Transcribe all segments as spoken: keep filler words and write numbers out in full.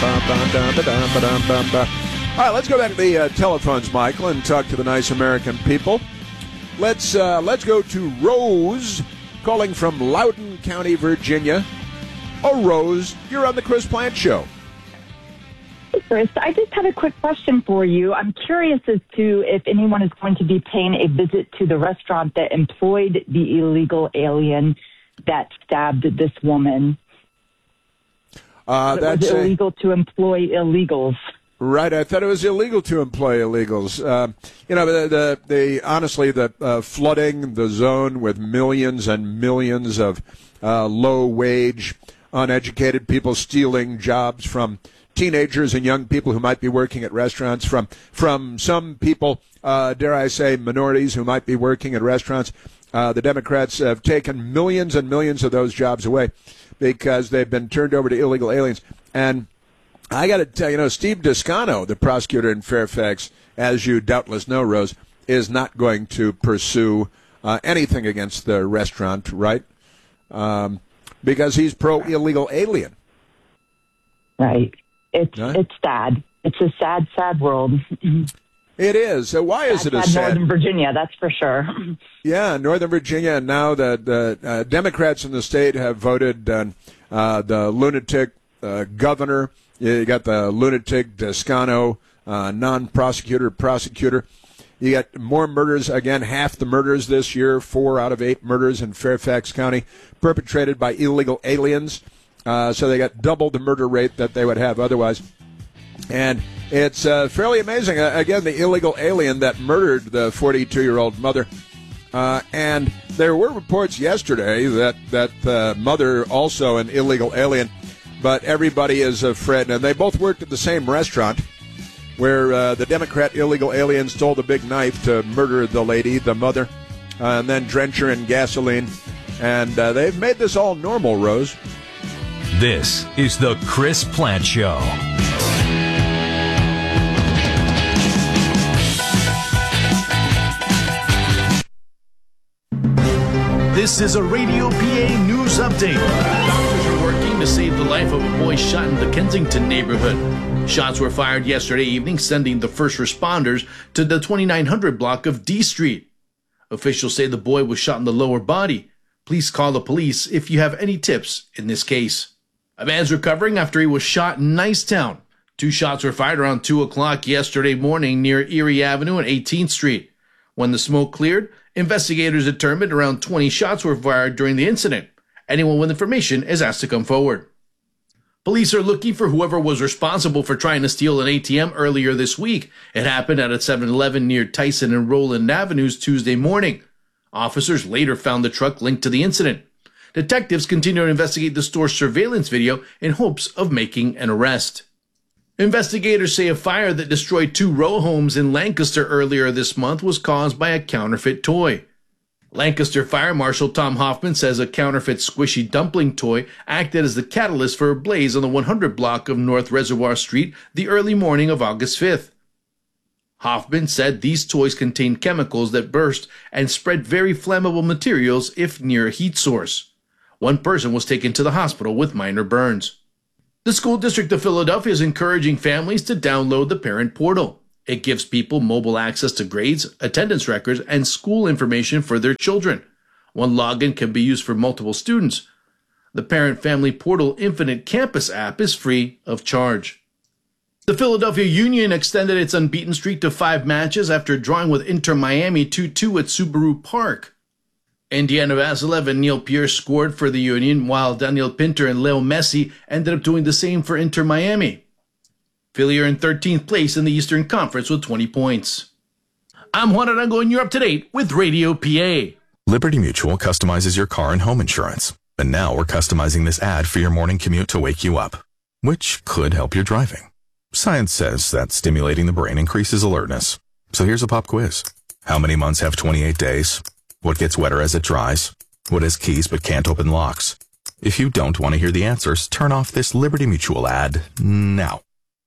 All right, let's go back to the uh, telephones, Michael, and talk to the nice American people. Let's uh, let's go to Rose, calling from Loudoun County, Virginia. Oh, Rose, you're on the Chris Plante Show. Hey, Chris, I just had a quick question for you. I'm curious as to if anyone is going to be paying a visit to the restaurant that employed the illegal alien that stabbed this woman. Uh, that's was it illegal a- to employ illegals? Right, I thought it was illegal to employ illegals. Uh, you know, the, the, the honestly, the uh, flooding the zone with millions and millions of uh, low-wage, uneducated people stealing jobs from teenagers and young people who might be working at restaurants, from from some people, uh, dare I say, minorities who might be working at restaurants. Uh, the Democrats have taken millions and millions of those jobs away because they've been turned over to illegal aliens. And I got to tell you, you know, Steve Descano, the prosecutor in Fairfax, as you doubtless know, Rose, is not going to pursue uh, anything against the restaurant, right? Um, because he's pro-illegal alien. Right. It's right? it's sad. It's a sad, sad world. It is. So why is sad, it a sad sad? Northern Virginia, that's for sure. Yeah, Northern Virginia. And now the, the uh, Democrats in the state have voted on uh, the lunatic uh, governor. You got the lunatic Descano, uh, non-prosecutor prosecutor. You got more murders, again, half the murders this year, four out of eight murders in Fairfax County perpetrated by illegal aliens. Uh, so they got double the murder rate that they would have otherwise. And it's uh, fairly amazing. Uh, again, the illegal alien that murdered the forty-two-year-old mother. Uh, and there were reports yesterday that that uh, mother, also an illegal alien, but everybody is afraid. And they both worked at the same restaurant where uh, the Democrat illegal alien stole the big knife to murder the lady, the mother, uh, and then drench her in gasoline. And uh, they've made this all normal, Rose. This is the Chris Plante Show. This is a Radio P A news update. Doctors are working to save the life of a boy shot in the Kensington neighborhood. Shots were fired yesterday evening, sending the first responders to the twenty-nine hundred block of D Street. Officials say the boy was shot in the lower body. Please call the police if you have any tips in this case. A man's recovering after he was shot in Nicetown. Two shots were fired around two o'clock yesterday morning near Erie Avenue and eighteenth Street. When the smoke cleared, investigators determined around twenty shots were fired during the incident. Anyone with information is asked to come forward. Police are looking for whoever was responsible for trying to steal an A T M earlier this week. It happened at a seven eleven near Tyson and Roland Avenues Tuesday morning. Officers later found the truck linked to the incident. Detectives continue to investigate the store's surveillance video in hopes of making an arrest. Investigators say a fire that destroyed two row homes in Lancaster earlier this month was caused by a counterfeit toy. Lancaster Fire Marshal Tom Hoffman says a counterfeit squishy dumpling toy acted as the catalyst for a blaze on the one hundred block of North Reservoir Street the early morning of August fifth. Hoffman said these toys contained chemicals that burst and spread very flammable materials if near a heat source. One person was taken to the hospital with minor burns. The School District of Philadelphia is encouraging families to download the Parent Portal. It gives people mobile access to grades, attendance records, and school information for their children. One login can be used for multiple students. The Parent Family Portal Infinite Campus app is free of charge. The Philadelphia Union extended its unbeaten streak to five matches after drawing with Inter Miami two two at Subaru Park. Indiana Vasiliev and Neil Pierce scored for the Union, while Daniel Pinter and Leo Messi ended up doing the same for Inter Miami. Philly are in thirteenth place in the Eastern Conference with twenty points. I'm Juan Arango, and you're up to date with Radio P A. Liberty Mutual customizes your car and home insurance. And now we're customizing this ad for your morning commute to wake you up, which could help your driving. Science says that stimulating the brain increases alertness. So here's a pop quiz. How many months have twenty-eight days? What gets wetter as it dries? What has keys but can't open locks? If you don't want to hear the answers, turn off this Liberty Mutual ad now.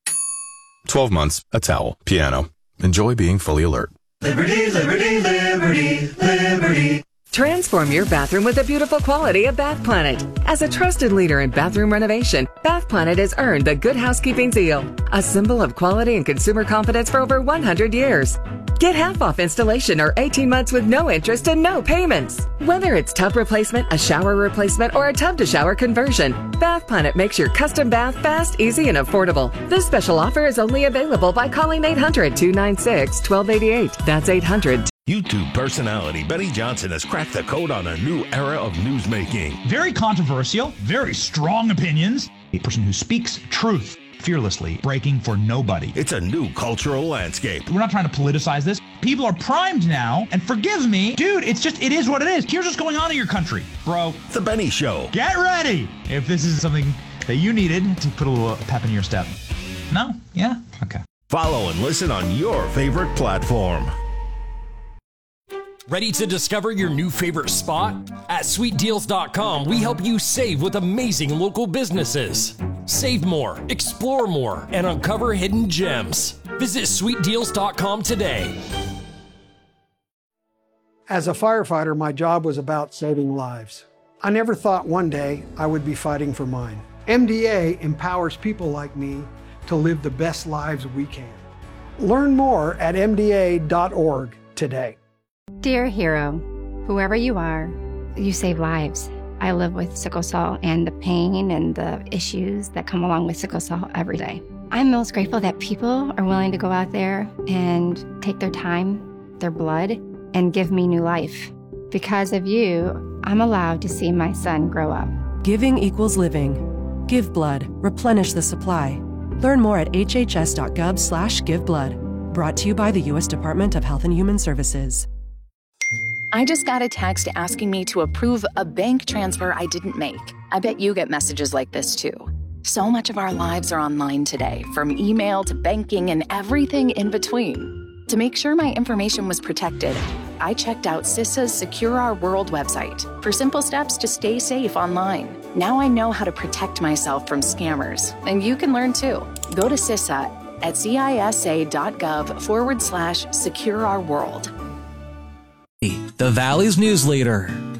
twelve months, a towel, piano. Enjoy being fully alert. Liberty, liberty, liberty, liberty. Transform your bathroom with the beautiful quality of Bath Planet. As a trusted leader in bathroom renovation, Bath Planet has earned the Good Housekeeping seal, a symbol of quality and consumer confidence for over one hundred years. Get half off installation or eighteen months with no interest and no payments. Whether it's tub replacement, a shower replacement, or a tub-to-shower conversion, Bath Planet makes your custom bath fast, easy, and affordable. This special offer is only available by calling eight hundred, two nine six, one two eight eight. That's eight hundred. YouTube personality Benny Johnson has cracked the code on a new era of newsmaking. Very controversial, very strong opinions. A person who speaks truth fearlessly, breaking for nobody. It's a new cultural landscape. We're not trying to politicize this. People are primed now, and forgive me, dude, it's just, it is what it is. Here's what's going on in your country, bro. The Benny Show. Get ready if this is something that you needed to put a little pep in your step. No? Yeah? Okay. Follow and listen on your favorite platform. Ready to discover your new favorite spot? At sweet deals dot com, we help you save with amazing local businesses. Save more, explore more, and uncover hidden gems. Visit sweet deals dot com today. As a firefighter, my job was about saving lives. I never thought one day I would be fighting for mine. M D A empowers people like me to live the best lives we can. Learn more at M D A dot org today. Dear hero, whoever you are, you save lives. I live with sickle cell and the pain and the issues that come along with sickle cell every day. I'm most grateful that people are willing to go out there and take their time, their blood, and give me new life. Because of you, I'm allowed to see my son grow up. Giving equals living. Give blood. Replenish the supply. Learn more at H H S dot gov slash give blood. Brought to you by the U S Department of Health and Human Services. I just got a text asking me to approve a bank transfer I didn't make. I bet you get messages like this too. So much of our lives are online today, from email to banking and everything in between. To make sure my information was protected, I checked out CISA's Secure Our World website for simple steps to stay safe online. Now I know how to protect myself from scammers, and you can learn too. Go to CISA at cisa dot gov forward slash secure our world. The Valley's news leader.